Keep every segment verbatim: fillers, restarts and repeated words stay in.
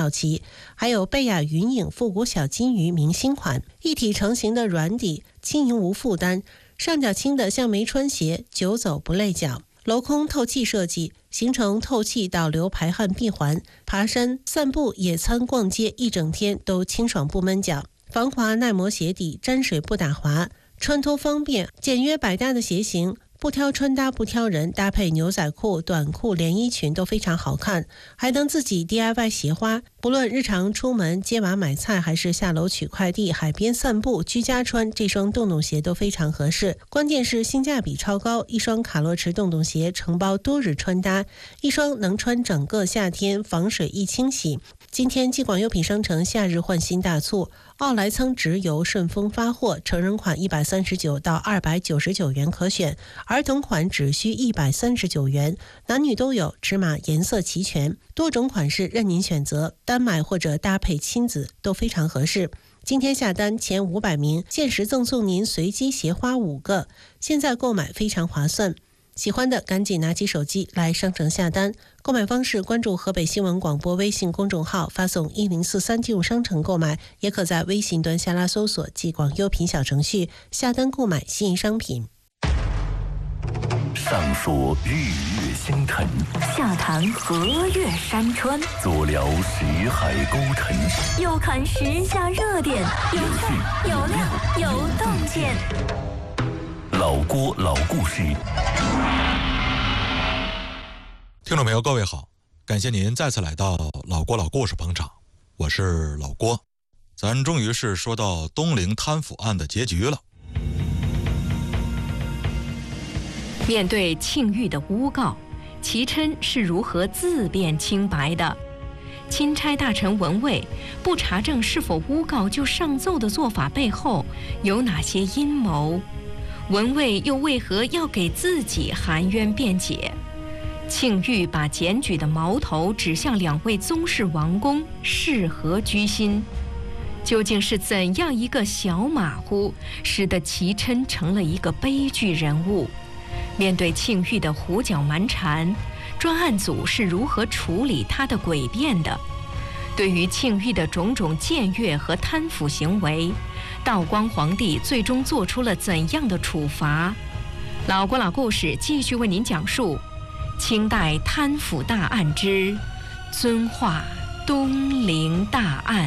到期，还有贝亚云影复古小金鱼明星款，一体成型的软底，轻盈无负担，上脚轻的像梅穿鞋，久走不累脚。镂空透气设计，形成透气导流排汗闭环，爬山、散步、野餐、逛街一整天都清爽不闷脚。防滑耐磨鞋底，沾水不打滑，穿脱方便，简约百搭的鞋型，不挑穿搭不挑人，搭配牛仔裤、短裤、连衣裙都非常好看，还能自己 D I Y 鞋花。不论日常出门接娃买菜，还是下楼取快递、海边散步、居家穿，这双洞洞鞋都非常合适。关键是性价比超高，一双卡洛驰洞洞鞋承包多日穿搭，一双能穿整个夏天，防水易清洗。今天继广优品商城夏日换新大促，奥莱噌直邮顺丰发货，成人款一百三十九到二百九十九元可选，儿童款只需一百三十九元，男女都有，尺码颜色齐全，多种款式任您选择，单买或者搭配亲子都非常合适。今天下单前五百名限时赠送您随机鞋花五个，现在购买非常划算。喜欢的赶紧拿起手机来商城下单，购买方式关注河北新闻广播微信公众号，发送一零四三进入商城购买，也可在微信端下拉搜索即广优品小程序下单购买心仪商品。 上说日月星辰， 下谈河岳山川， 左聊识海沟沉， 右看时下热点，有趣有料有洞见。 老郭老故事。 听众朋友各位好，感谢您再次来到老郭老故事捧场，我是老郭。咱终于是说到东陵贪腐案的结局了。 面对庆玉的诬告，其琛是如何自辩清白的？钦差大臣文蔚不查证是否诬告就上奏的做法背后有哪些阴谋？文蔚又为何要给自己含冤辩解？庆玉把检举的矛头指向两位宗室王公，是何居心？究竟是怎样一个小马虎，使得其琛成了一个悲剧人物？面对庆玉的胡搅蛮缠，专案组是如何处理他的诡辩的？对于庆玉的种种僭越和贪腐行为，道光皇帝最终做出了怎样的处罚？老郭老故事继续为您讲述清代贪腐大案之遵化东陵大案。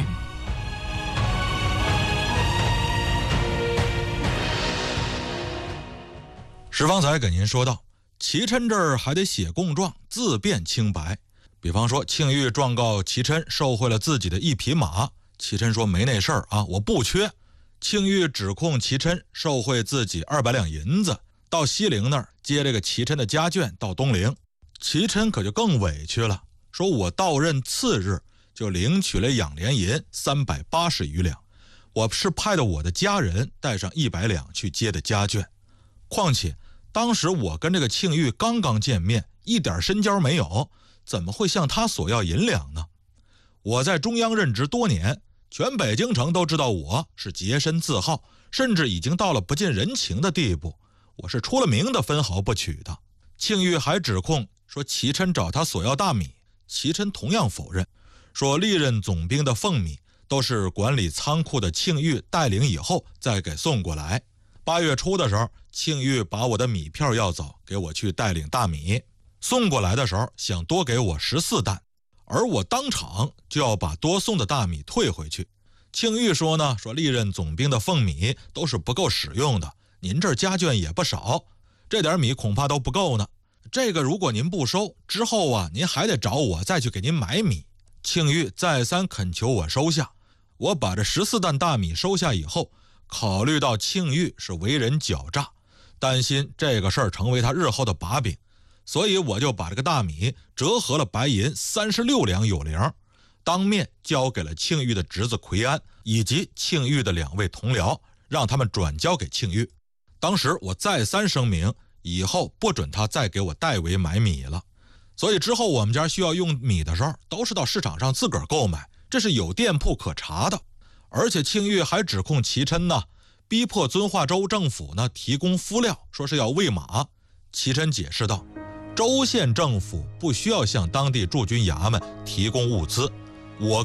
石方才给您说到，其琛这儿还得写供状自辩清白。比方说庆玉状告其琛受贿了自己的一匹马，其琛说没那事儿啊，我不缺。庆玉指控其琛受贿自己二百两银子，到西陵那儿接这个其琛的家眷到东陵。其琛可就更委屈了，说我到任次日就领取了养廉银三百八十余两，我是派的我的家人带上一百两去接的家眷。况且当时我跟这个庆玉刚刚见面，一点深交没有，怎么会向他索要银两呢？我在中央任职多年，全北京城都知道我是洁身自好，甚至已经到了不近人情的地步，我是出了名的分毫不取的。庆玉还指控说其琛找他索要大米，其琛同样否认，说历任总兵的俸米都是管理仓库的庆玉带领以后再给送过来。八月初的时候，庆玉把我的米票要走，给我去带领大米，送过来的时候想多给我十四担，而我当场就要把多送的大米退回去。庆玉说呢，说历任总兵的俸米都是不够使用的，您这儿家眷也不少，这点米恐怕都不够呢。这个如果您不收，之后啊您还得找我再去给您买米。庆玉再三恳求我收下，我把这十四担大米收下以后，考虑到庆玉是为人狡诈，担心这个事儿成为他日后的把柄，所以我就把这个大米折合了白银三十六两有零，当面交给了庆玉的侄子奎安以及庆玉的两位同僚，让他们转交给庆玉。当时我再三声明，以后不准他再给我代为买米了。所以之后我们家需要用米的时候，都是到市场上自个儿购买，这是有店铺可查的。而且庆玉还指控其琛呢，逼迫遵化州政府呢提供敷料，说是要喂马。其琛解释道，州县政府不需要向当地驻军衙门提供物资，我